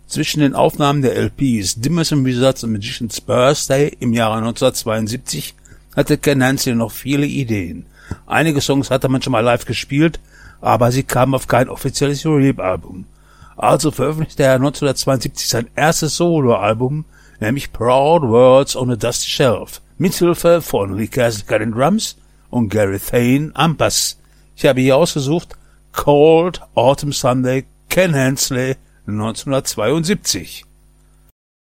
Zwischen den Aufnahmen der LPs Dimmers and Wizards und Magician's Birthday im Jahre 1972 hatte Ken Hensley noch viele Ideen. Einige Songs hatte man schon mal live gespielt, aber sie kamen auf kein offizielles Reap-Album. Also veröffentlichte er 1972 sein erstes Soloalbum, nämlich Proud Words on a Dusty Shelf, mithilfe von Lee Cassidy an den Drums und Gary Thane am Bass. Ich habe hier ausgesucht Cold Autumn Sunday, Ken Hensley, 1972.